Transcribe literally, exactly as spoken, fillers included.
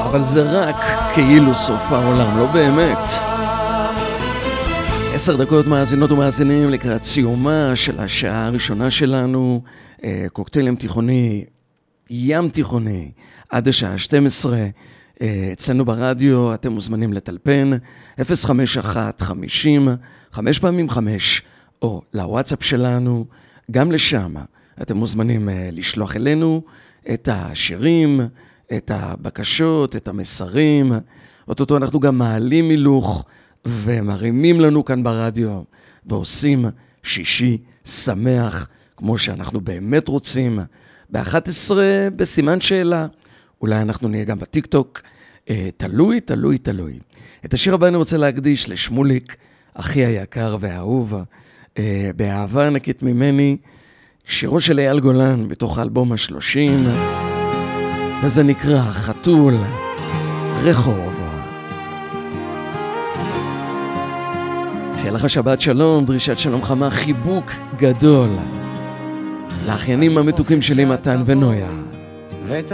אבל זה רק כאילו סוף העולם, לא באמת. עשר דקות מאזינות ומאזינים לקראת סיומה של השעה הראשונה שלנו, קוקטייל ים תיכוני, ים תיכוני, עד השעה שתים עשרה, אצלנו ברדיו. אתם מוזמנים לטלפן אפס חמש אחת חמישים חמש פעמים חמש, או לוואטסאפ שלנו, גם לשם אתם מוזמנים לשלוח אלינו את השירים, את הבקשות, את המסרים. אותו אנחנו גם מעלים מילוך ומרימים לנו כאן ברדיו, ועושים שישי שמח, כמו שאנחנו באמת רוצים, ב-אחת עשרה בסימן שאלה. אולי אנחנו נהיה גם בטיק-טוק, אה, תלוי, תלוי, תלוי. את השיר הבא אני רוצה להקדיש לשמוליק, אחי היקר והאהוב, אה, באהבה ענקית ממני, שירו של אייל גולן בתוך האלבום השלושים, וזה נקרא חתול רחוב. שיהיה לך שבת שלום, דרישת שלום חמה, חיבוק גדול לאחיינים המתוקים שלי מתן ונויה.